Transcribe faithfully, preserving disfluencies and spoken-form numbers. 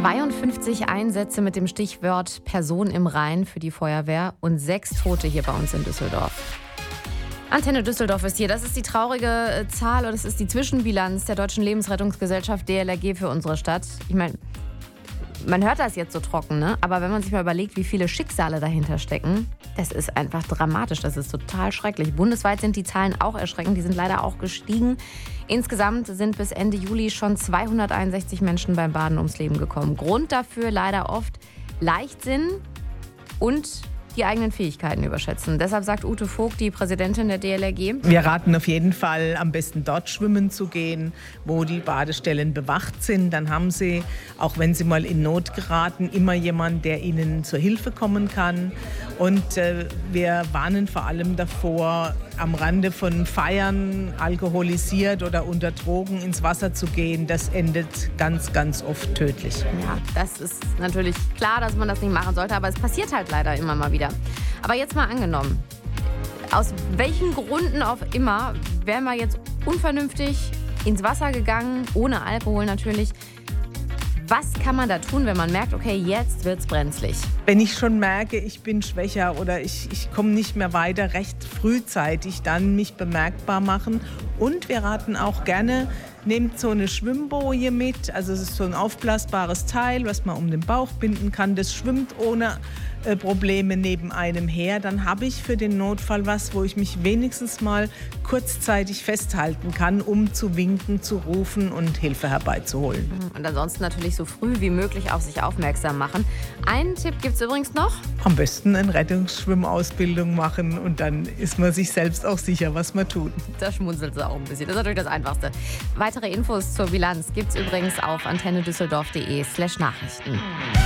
zweiundfünfzig Einsätze mit dem Stichwort Person im Rhein für die Feuerwehr und sechs Tote hier bei uns in Düsseldorf. Antenne Düsseldorf ist hier. Das ist die traurige Zahl und das ist die Zwischenbilanz der Deutschen Lebensrettungsgesellschaft D L R G für unsere Stadt. Ich meine, man hört das jetzt so trocken, ne? Aber wenn man sich mal überlegt, wie viele Schicksale dahinter stecken, das ist einfach dramatisch. Das ist total schrecklich. Bundesweit sind die Zahlen auch erschreckend. Die sind leider auch gestiegen. Insgesamt sind bis Ende Juli schon zweihunderteinundsechzig Menschen beim Baden ums Leben gekommen. Grund dafür leider oft Leichtsinn und die eigenen Fähigkeiten überschätzen. Deshalb sagt Ute Vogt, die Präsidentin der D L R G: Wir raten auf jeden Fall, am besten dort schwimmen zu gehen, wo die Badestellen bewacht sind. Dann haben Sie, auch wenn Sie mal in Not geraten, immer jemanden, der Ihnen zur Hilfe kommen kann. Und äh, wir warnen vor allem davor, am Rande von Feiern alkoholisiert oder unter Drogen ins Wasser zu gehen. Das endet ganz, ganz oft tödlich. Ja, das ist natürlich klar, dass man das nicht machen sollte, aber es passiert halt leider immer mal wieder. Aber jetzt mal angenommen, aus welchen Gründen auch immer wären wir jetzt unvernünftig ins Wasser gegangen, ohne Alkohol natürlich. Was kann man da tun, wenn man merkt, okay, jetzt wird's brenzlig? Wenn ich schon merke, ich bin schwächer oder ich, ich komme nicht mehr weiter, recht frühzeitig dann mich bemerkbar machen. Und wir raten auch gerne, nehmt so eine Schwimmboje mit. Also es ist so ein aufblasbares Teil, was man um den Bauch binden kann. Das schwimmt ohne äh, Probleme neben einem her. Dann habe ich für den Notfall was, wo ich mich wenigstens mal kurzzeitig festhalten kann, um zu winken, zu rufen und Hilfe herbeizuholen. Und ansonsten natürlich so früh wie möglich auf sich aufmerksam machen. Einen Tipp gibt es übrigens noch. Am besten eine Rettungsschwimmausbildung machen und dann ist man sich selbst auch sicher, was man tut. Da schmunzelt sie auch ein bisschen. Das ist natürlich das Einfachste. Weitere Infos zur Bilanz gibt es übrigens auf antennedüsseldorf punkt de slash Nachrichten.